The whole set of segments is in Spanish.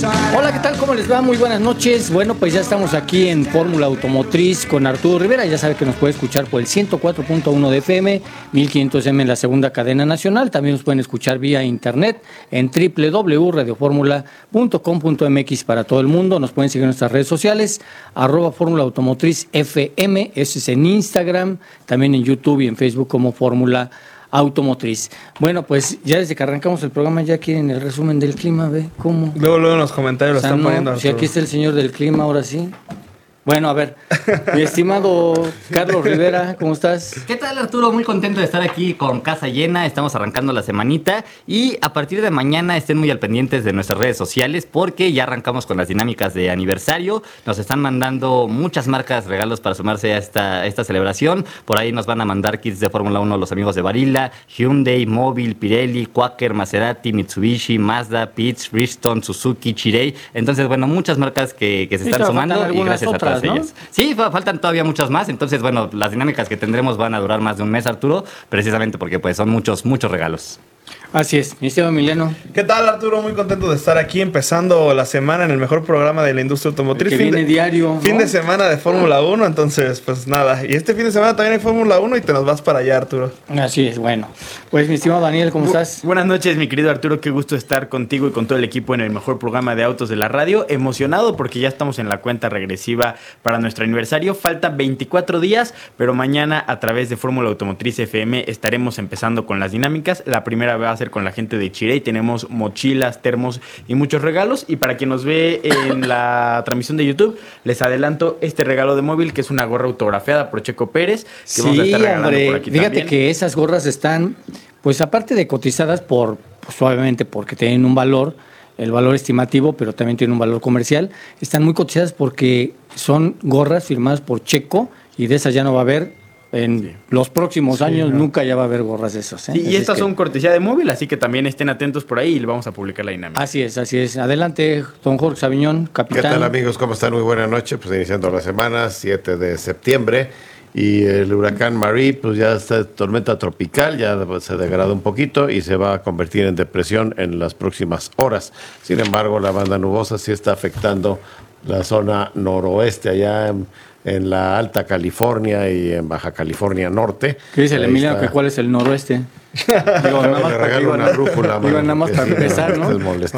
Hola, ¿qué tal? ¿Cómo les va? Muy buenas noches. Bueno, pues ya estamos aquí en Fórmula Automotriz con Arturo Rivera. Ya sabe que nos puede escuchar por el 104.1 de FM, 1500M en la segunda cadena nacional. También nos pueden escuchar vía internet en www.radioformula.com.mx para todo el mundo. Nos pueden seguir en nuestras redes sociales, @Fórmula Automotriz FM, ese es en Instagram, también en YouTube y en Facebook como Fórmula Automotriz. Bueno, pues ya desde que arrancamos el programa ya quieren el resumen del clima, ¿ve? ¿Cómo? Luego en los comentarios lo están poniendo. Si aquí está el señor del clima, ahora sí. Bueno, a ver, mi estimado Carlos Rivera, ¿cómo estás? ¿Qué tal, Arturo? Muy contento de estar aquí con casa llena. Estamos arrancando la semanita y a partir de mañana estén muy al pendientes de nuestras redes sociales porque ya arrancamos con las dinámicas de aniversario. Nos están mandando muchas marcas regalos para sumarse a esta celebración. Por ahí nos van a mandar kits de Fórmula 1 los amigos de Barilla, Hyundai, Móvil, Pirelli, Quaker, Maserati, Mitsubishi, Mazda, Pitts, Bridgestone, Suzuki, Chirey. Entonces, bueno, muchas marcas que se están sumando y gracias a todas ellas. Sí, faltan todavía muchas más. Entonces, bueno, las dinámicas que tendremos van a durar más de un mes, Arturo, precisamente porque pues son muchos regalos. Así es, mi estimado Emiliano. ¿Qué tal, Arturo? Muy contento de estar aquí empezando la semana en el mejor programa de la industria automotriz. Que viene diario, Fin de semana de Fórmula 1, entonces, pues nada. Y este fin de semana también hay Fórmula 1 y te nos vas para allá, Arturo. Así es, bueno. Pues, mi estimado Daniel, ¿cómo estás? Buenas noches, mi querido Arturo. Qué gusto estar contigo y con todo el equipo en el mejor programa de autos de la radio. Emocionado porque ya estamos en la cuenta regresiva para nuestro aniversario. Faltan 24 días, pero mañana a través de Fórmula Automotriz FM estaremos empezando con las dinámicas. La primera va a ser con la gente de Chirey. Tenemos mochilas, termos y muchos regalos. Y para quien nos ve en la transmisión de YouTube, les adelanto este regalo de móvil, que es una gorra autografiada por Checo Pérez, que vamos a estar regalando por aquí. Fíjate también. que esas gorras están, pues aparte de cotizadas pues suavemente porque tienen un valor, el valor estimativo, pero también tienen un valor comercial, están muy cotizadas porque son gorras firmadas por Checo y de esas ya no va a haber. En los próximos años nunca ya va a haber gorras de esas. Sí, y estas son cortesía de móvil, así que también estén atentos por ahí y le vamos a publicar la dinámica. Así es. Adelante, don Jorge Sabiñón, capitán. ¿Qué tal, amigos? ¿Cómo están? Muy buena noche. Pues iniciando la semana, 7 de septiembre. Y el huracán Marie, pues ya está tormenta tropical, ya se degrada un poquito y se va a convertir en depresión en las próximas horas. Sin embargo, la banda nubosa sí está afectando la zona noroeste, allá en la Alta California y en Baja California Norte. ¿Qué dice el Emiliano? ¿Que cuál es el noroeste? Digo, nada más le regalo una brújula. Nada más para empezar, ¿no?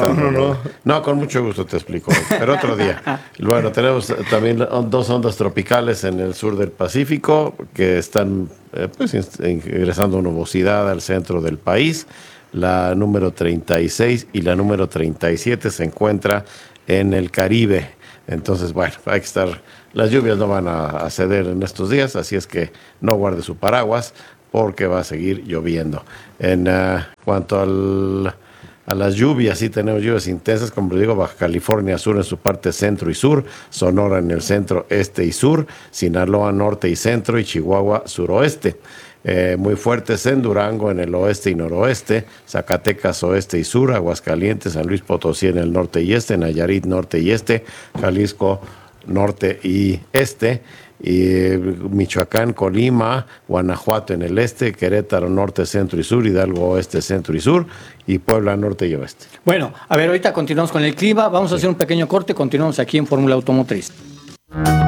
No, con mucho gusto te explico, pero otro día. Bueno, tenemos también 2 ondas tropicales en el sur del Pacífico que están ingresando nubosidad al centro del país. La número 36 y la número 37 se encuentra en el Caribe. Entonces, bueno, hay que estar. Las lluvias no van a ceder en estos días, así es que no guarde su paraguas porque va a seguir lloviendo. En cuanto a las lluvias, sí tenemos lluvias intensas, como les digo, Baja California Sur en su parte centro y sur, Sonora en el centro, este y sur, Sinaloa norte y centro y Chihuahua suroeste. Muy fuertes en Durango en el oeste y noroeste, Zacatecas oeste y sur, Aguascalientes, San Luis Potosí en el norte y este, Nayarit norte y este, Jalisco norte y este, y Michoacán, Colima, Guanajuato en el este, Querétaro norte, centro y sur, Hidalgo oeste, centro y sur, y Puebla norte y oeste. Bueno, a ver, ahorita continuamos con el clima, vamos a hacer un pequeño corte, continuamos aquí en Fórmula Automotriz.